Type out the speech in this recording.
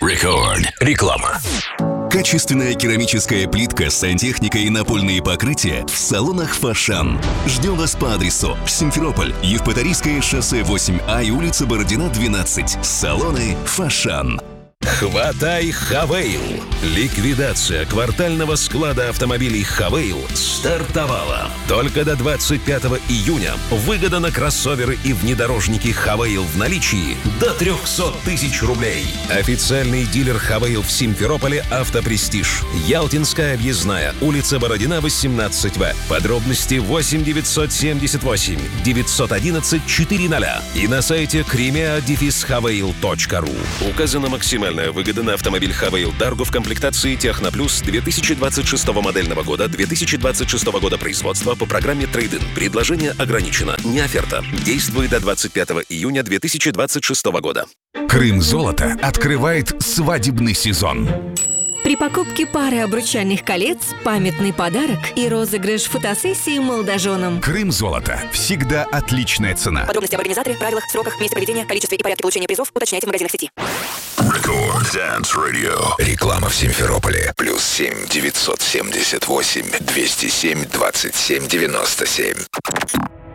Рекорд. Реклама. Качественная керамическая плитка, сантехника и напольные покрытия в салонах «Фошан». Ждем вас по адресу: Симферополь, Евпаторийское шоссе 8А и улица Бородина, 12. Салоны «Фошан». Хватай Хавейл. Ликвидация квартального склада автомобилей Хавейл стартовала. Только до 25 июня выгода на кроссоверы и внедорожники Хавейл в наличии до 300 тысяч рублей. Официальный дилер Хавейл в Симферополе «Автопрестиж». Ялтинская объездная, улица Бородина, 18В. Подробности 8 978 911 400 и на сайте crimea-haveil.ru. Указана максимальная выгода на автомобиль Хавейл Дарго в комплектации Техноплюс 2026 модельного года, 2026 года производства по программе Трейд-ин. Предложение ограничено. Не оферта. Действует до 25 июня 2026 года. Крым-золото открывает свадебный сезон. При покупке пары обручальных колец памятный подарок и розыгрыш фотосессии молодоженам. Крым-золото. Всегда отличная цена. Подробности об организаторе, правилах, сроках, месте проведения, количестве и порядке получения призов уточняйте в магазинах сети. Рекорд Dance Radio. Реклама в Симферополе. +7 978 207 27 97.